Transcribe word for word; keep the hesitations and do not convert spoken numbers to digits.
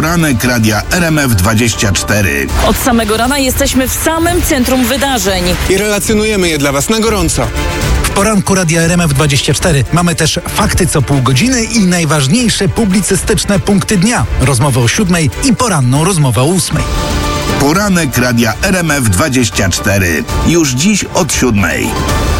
Poranek Radia R M F dwadzieścia cztery. Od samego rana jesteśmy w samym centrum wydarzeń. I relacjonujemy je dla Was na gorąco. W Poranku Radia R M F dwadzieścia cztery mamy też fakty co pół godziny i najważniejsze publicystyczne punkty dnia. Rozmowę o siódmej i poranną rozmowę o ósmej. Poranek Radia R M F dwadzieścia cztery. Już dziś od siódmej.